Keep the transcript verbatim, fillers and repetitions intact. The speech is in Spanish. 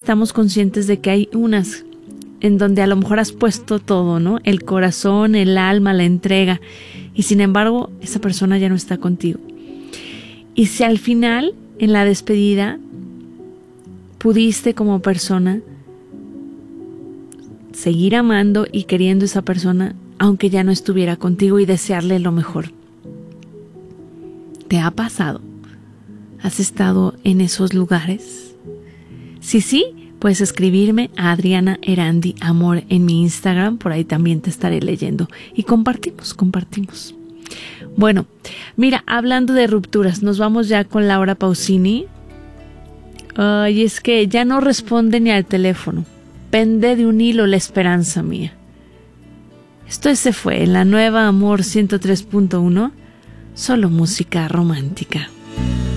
estamos conscientes de que hay unas en donde a lo mejor has puesto todo, ¿no? El corazón, el alma, la entrega, y sin embargo esa persona ya no está contigo. Y si al final, en la despedida, pudiste como persona seguir amando y queriendo a esa persona, aunque ya no estuviera contigo, y desearle lo mejor. ¿Te ha pasado? ¿Has estado en esos lugares? Si sí, puedes escribirme a Adriana Erandi Amor en mi Instagram, por ahí también te estaré leyendo. Y compartimos, compartimos. Bueno, mira, hablando de rupturas, nos vamos ya con Laura Pausini. Ay, es que ya no responde ni al teléfono. Pende de un hilo la esperanza mía. Esto se fue en la nueva Amor ciento tres punto uno, solo música romántica.